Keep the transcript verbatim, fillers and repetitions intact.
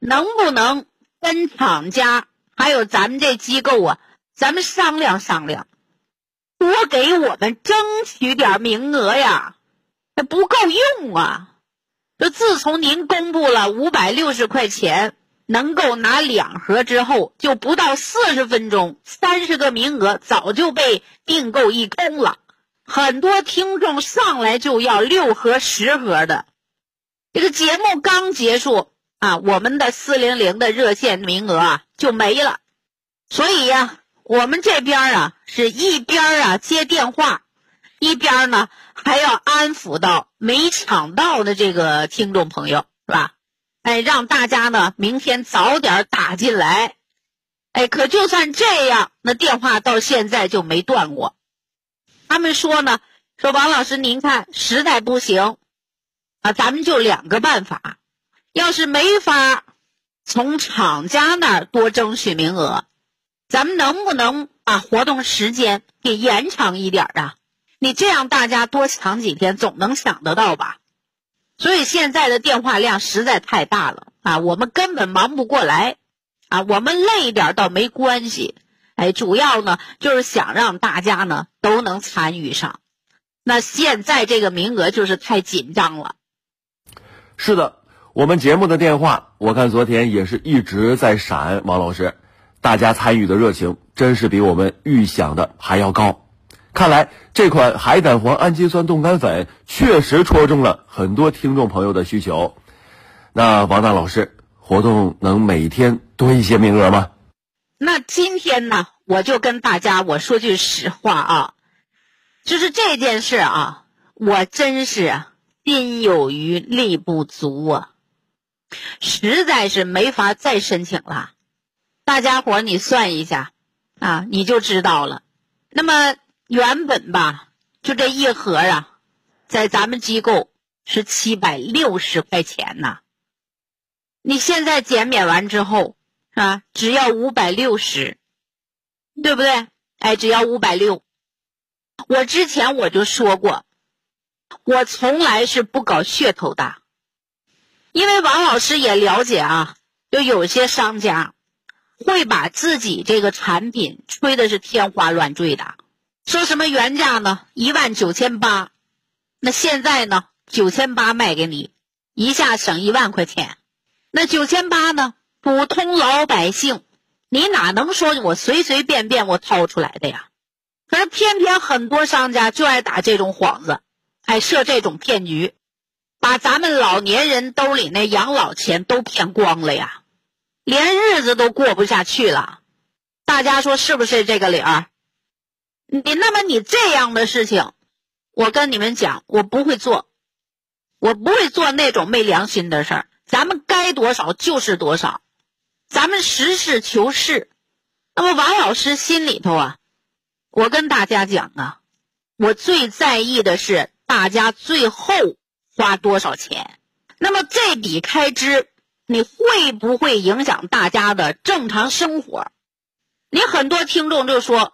能不能跟厂家还有咱们这机构啊，咱们商量商量，多给我们争取点名额呀，这不够用啊。就自从您公布了五百六十块钱能够拿两盒之后，就不到四十分钟，三十个名额早就被订购一空了。很多听众上来就要六盒十盒的。这个节目刚结束啊，我们的四零零的热线名额啊就没了。所以呀、啊，我们这边啊是一边啊接电话，一边呢还要安抚到没抢到的这个听众朋友，是吧？哎，让大家呢明天早点打进来。哎，可就算这样，那电话到现在就没断过。他们说呢，说王老师您看实在不行啊，咱们就两个办法。要是没法从厂家那儿多争取名额，咱们能不能把活动时间给延长一点啊？你这样大家多抢几天总能想得到吧。所以现在的电话量实在太大了啊，我们根本忙不过来啊。我们累一点倒没关系，哎，主要呢就是想让大家呢都能参与上。那现在这个名额就是太紧张了。 是的，我们节目的电话我看昨天也是一直在闪，王老师，大家参与的热情真是比我们预想的还要高。看来这款海胆黄氨基酸冻干粉确实戳中了很多听众朋友的需求。那王大老师，活动能每天多一些名额吗？ 那今天呢，我就跟大家我说句实话啊，就是这件事啊，我真是心有余力不足啊，实在是没法再申请了。大家伙你算一下啊，你就知道了。那么原本吧，就这一盒啊，在咱们机构是七百六十块钱呐。你现在减免完之后啊，只要五百六十，对不对？哎，只要五百六。我之前我就说过，我从来是不搞噱头的，因为王老师也了解啊，就有些商家会把自己这个产品吹的是天花乱坠的。说什么原价呢一万九千八，那现在呢九千八卖给你，一下省一万块钱。那九千八呢，普通老百姓你哪能说我随随便便我掏出来的呀？可是偏偏很多商家就爱打这种幌子，爱设这种骗局，把咱们老年人兜里那养老钱都骗光了呀，连日子都过不下去了。大家说是不是这个理儿？你那么你这样的事情，我跟你们讲，我不会做，我不会做那种没良心的事儿。咱们该多少就是多少，咱们实事求是。那么王老师心里头啊，我跟大家讲啊，我最在意的是大家最后花多少钱。那么这笔开支，你会不会影响大家的正常生活？你很多听众就说，